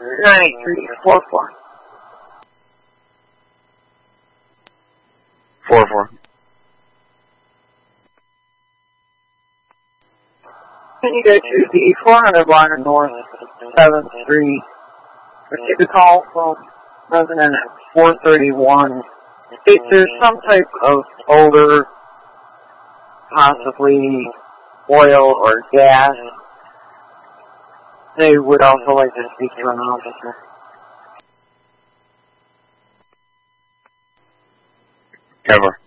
98344. 44. Can you go to the 400 block of North 7th Street? Receive a call from resident at 431. If there's some type of odor, possibly oil or gas, they would also like to speak to an officer. Cover.